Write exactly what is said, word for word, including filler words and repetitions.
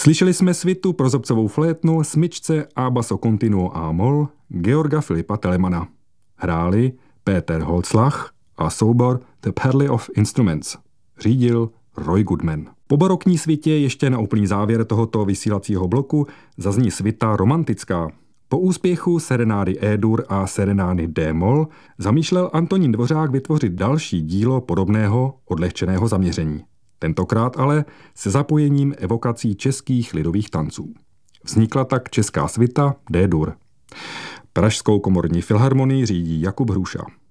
Slyšeli jsme svitu pro zobcovou flétnu, smyčce a basso continuo a moll Georga Filipa Telemana. Hráli Peter Holzlach a soubor The Parley of Instruments. Řídil Roy Goodman. Po barokní svitě ještě na úplný závěr tohoto vysílacího bloku zazní svita romantická. Po úspěchu serenády E-dur a serenády D-moll zamýšlel Antonín Dvořák vytvořit další dílo podobného odlehčeného zaměření. Tentokrát ale se zapojením evokací českých lidových tanců. Vznikla tak česká svita D-dur. Pražskou komorní filharmonii řídí Jakub Hruša.